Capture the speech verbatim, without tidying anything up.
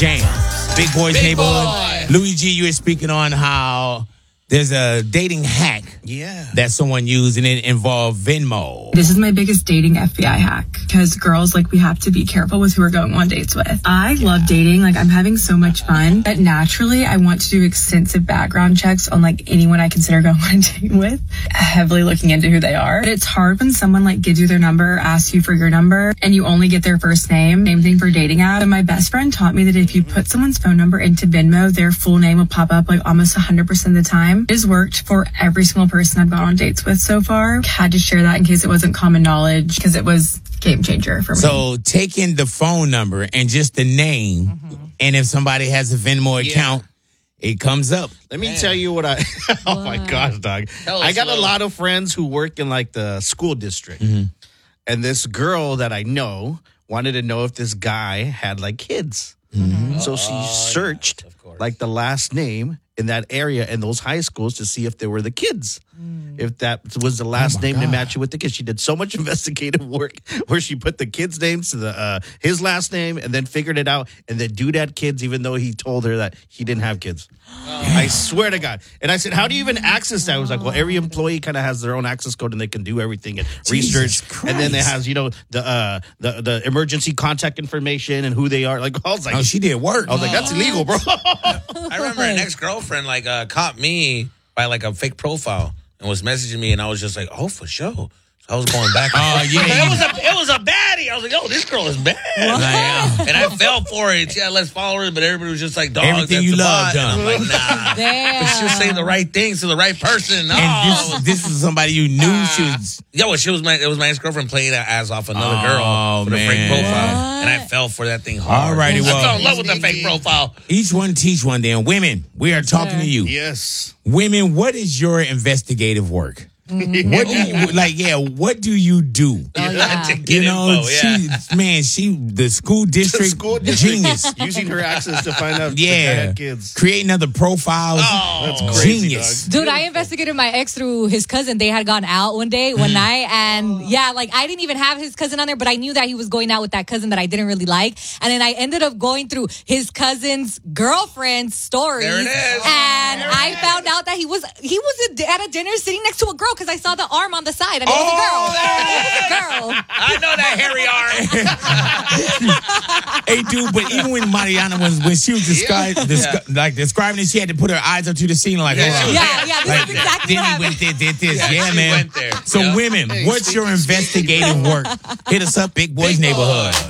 Jams. Big Boys Big Neighborhood. Boy. Louis G, you were speaking on how there's a dating hack Yeah. that someone used, and it involved Venmo. This is my biggest dating F B I hack because girls, like, we have to be careful with who we're going on dates with. I love dating. Like, I'm having so much fun. But naturally, I want to do extensive background checks on, like, anyone I consider going on a date with, heavily looking into who they are. But it's hard when someone, like, gives you their number, asks you for your number, and you only get their first name. Same thing for dating app. And my best friend taught me that if you put someone's phone number into Venmo, their full name will pop up, like, almost one hundred percent of the time. It has worked for every single person I've gone on dates with so far. Had to share that in case it wasn't common knowledge because it was game changer for me. So taking the phone number and just the name, Mm-hmm. and if somebody has a Venmo Yeah. account, it comes up. Let me tell you what I. Oh my gosh, dog! Tell us, I got a Lo. lot of friends who work in like the school district, and this girl that I know wanted to know if this guy had like kids. So she searched like the last name in that area in those high schools to see if they were the kids. If that was the last my name to God. match it with the kids. She did so much investigative work where she put the kids' names to the uh, his last name and then figured it out. And the dude had kids even though he told her that he didn't have kids. I swear to God. And I said, how do you even access that? I was like, well, every employee kind of has their own access code and they can do everything and Jesus research. And then it Christ. has, you know, the uh, the the emergency contact information and who they are. Like, I was like, Oh, she did work. I was like, that's illegal, bro. I remember an ex-girlfriend like uh, caught me by like a fake profile and was messaging me, and I was just like, oh, for sure. So I was going back. Oh, yeah. It was a it was a baddie. I was like, oh, this girl is bad. Yeah. And I fell for it. Yeah, let's follow her, but everybody was just like, dog, Everything that's you a love bot. done. And I'm like, nah. Damn. But she'll say the right things to the right person. No. And this, this is somebody you knew she was. Yo, well, she was my it was my ex girlfriend playing that ass off another Oh, girl with a fake man. profile, What? and I fell for that thing hard. Alrighty, I well. fell in love with the fake profile. Each one teach one. Then women, we are talking to you. Yes. Women, what is your investigative work? What do you like? Yeah, what do you do? Oh, yeah. To get You know, info, yeah. she man, she the school district School district genius. using her access to find out if the guy Yeah, had kids. creating other profiles. Oh, That's crazy, Genius. Dude, I investigated my ex through his cousin. They had gone out one day, one night, and yeah, like I didn't even have his cousin on there, but I knew that he was going out with that cousin that I didn't really like. And then I ended up going through his cousin's girlfriend's stories. There it is. And I found out that he was he was at a dinner sitting next to a girl because I saw the arm on the side, and it was a girl. Oh, there It was a girl. I know that hairy arm. Hey, dude, but even when Mariana was when she was descri- descri- like describing it, she had to put her eyes up to the scene, like, Yeah, hold she on. was- Yeah, yeah, this Like, is exactly then what he happened. went there, did this. Yeah, Yeah, she man. went there. So, Yeah. women, what's your investigative work? Hit us up, Big Boys Big Neighborhood. Boy.